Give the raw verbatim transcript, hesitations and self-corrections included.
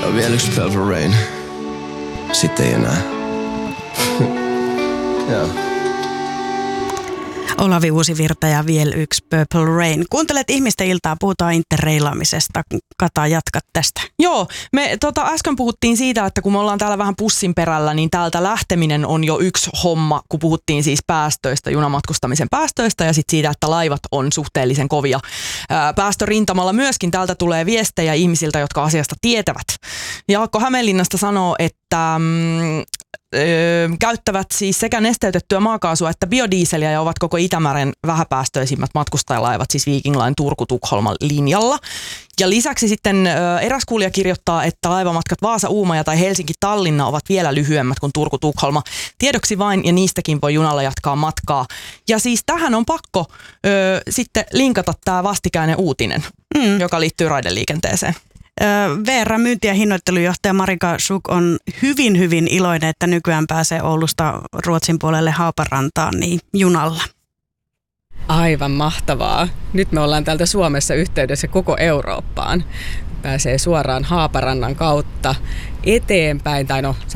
Ja vielä yksi Purple Rain. Sitten ei enää. Joo. Olavi Uusivirta ja vielä yksi Purple Rain. Kuuntelet Ihmisten iltaa, puhutaan interreilaamisesta. Kata, jatkat tästä. Joo, me tota, äsken puhuttiin siitä, että kun me ollaan täällä vähän pussin perällä, niin täältä lähteminen on jo yksi homma, kun puhuttiin siis päästöistä, junamatkustamisen päästöistä ja sitten siitä, että laivat on suhteellisen kovia ää, päästörintamalla. Myöskin täältä tulee viestejä ihmisiltä, jotka asiasta tietävät. Jaakko Hämeenlinnasta sanoo, että mm, Öö, käyttävät siis sekä nesteytettyä maakaasua että biodieseliä ja ovat koko Itämeren vähäpäästöisimmät matkustajalaivat, siis Viking Line Turku-Tukholman linjalla. Ja lisäksi sitten ö, eräs kuulija kirjoittaa, että laivamatkat Vaasa-Uumaja tai Helsinki-Tallinna ovat vielä lyhyemmät kuin Turku-Tukholma. Tiedoksi vain, ja niistäkin voi junalla jatkaa matkaa. Ja siis tähän on pakko ö, sitten linkata tämä vastikäinen uutinen, mm. joka liittyy raideliikenteeseen. V R myynti- ja hinnoittelujohtaja Marika Schuk on hyvin, hyvin iloinen, että nykyään pääsee Oulusta Ruotsin puolelle Haaparantaan niin junalla. Aivan mahtavaa. Nyt me ollaan täältä Suomessa yhteydessä koko Eurooppaan. Pääsee suoraan Haaparannan kautta eteenpäin, tai no